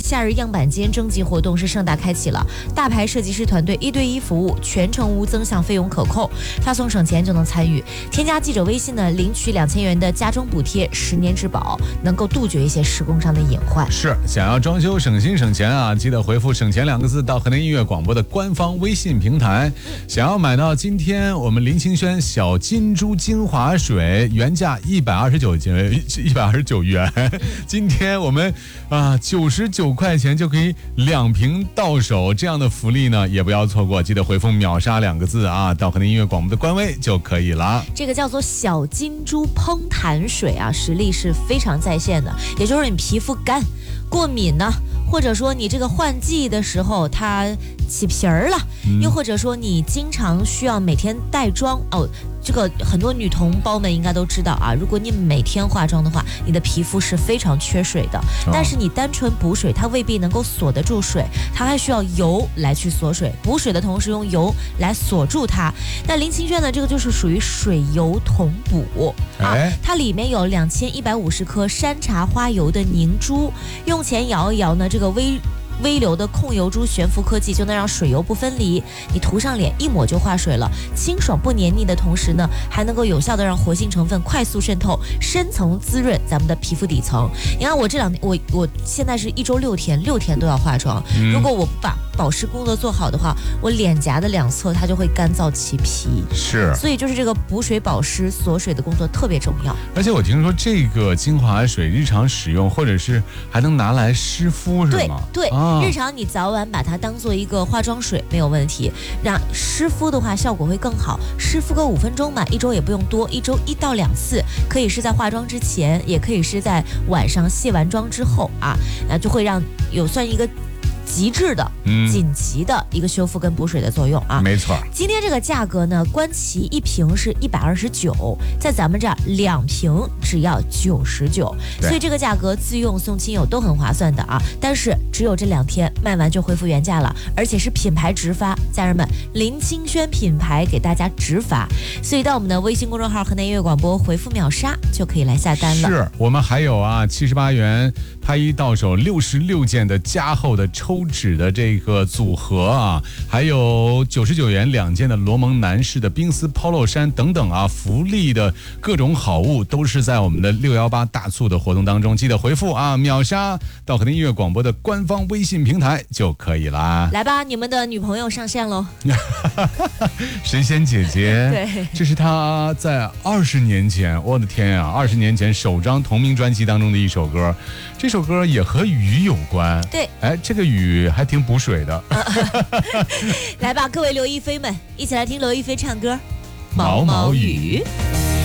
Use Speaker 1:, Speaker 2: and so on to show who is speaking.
Speaker 1: 夏日样板间征集活动是盛大开启了，大牌设计师团队1对1服务，全程无增项费用可扣，发送省钱就能参与。添加记者微信呢，领取2000元的家装补贴，10年质保，能够杜绝一些施工上的隐患。
Speaker 2: 是，想要装修省心省钱啊，记得回复省钱2个字到河南音乐广播的官方微信平台。想要买到今天我们林清轩小金珠精华水原价129元，今天我们99块钱就可以2瓶到手，这样的福利呢也不要错过，记得回复秒杀2个字啊，到河南音乐广播的官微就可以了。
Speaker 1: 这个叫做小金珠烹弹水啊，实力是非常在线的，也就是你皮肤干、过敏呢，或者说你这个换季的时候它起皮儿了，又或者说你经常需要每天带妆哦。这个很多女同胞们应该都知道啊，如果你每天化妆的话，你的皮肤是非常缺水的。但是你单纯补水，它未必能够锁得住水，它还需要油来去锁水。补水的同时用油来锁住它。那林清轩呢，这个就是属于水油同补啊，它里面有2150克山茶花油的凝珠，用前摇一摇呢，这个微流的控油珠悬浮科技就能让水油不分离，你涂上脸一抹就化水了，清爽不黏腻的同时呢，还能够有效的让活性成分快速渗透，深层滋润咱们的皮肤底层。你看我这2天，我现在是1周6天，6天都要化妆。如果我不把保湿工作做好的话，我脸颊的2侧它就会干燥起皮。
Speaker 2: 是，
Speaker 1: 所以就是这个补水保湿锁水的工作特别重要。
Speaker 2: 而且我听说这个精华水日常使用，或者是还能拿来湿敷，是吗？
Speaker 1: 对。日常你早晚把它当做一个化妆水没有问题，让湿敷的话效果会更好，湿敷个5分钟嘛，1周也不用多，1周1到2次，可以是在化妆之前，也可以是在晚上卸完妆之后啊，那就会让算一个极致的、紧急的一个修复跟补水的作用啊，
Speaker 2: 没错。
Speaker 1: 今天这个价格呢，官旗1瓶是129，在咱们这儿2瓶只要99，所以这个价格自用送亲友都很划算的啊。但是只有这2天卖完就恢复原价了，而且是品牌直发，家人们，林清轩品牌给大家直发，所以到我们的微信公众号河南音乐广播回复秒杀就可以来下单了。
Speaker 2: 是我们还有78元拍一到手66件的加厚的抽纸的这个组合啊，还有99元2件的罗蒙男士的冰丝 polo 衫等等啊，福利的各种好物都是在我们的618大促的活动当中，记得回复秒杀到河南音乐广播的官方微信平台就可以啦。
Speaker 1: 来吧，你们的女朋友上线喽！
Speaker 2: 神仙姐姐，
Speaker 1: 对，
Speaker 2: 这是她在20年前，我的天啊，20年前首张同名专辑当中的一首歌，这首歌也和雨有关。
Speaker 1: 对，
Speaker 2: 这个雨还挺补水的。
Speaker 1: 来吧，各位刘亦菲们，一起来听刘亦菲唱歌《
Speaker 2: 毛毛雨》。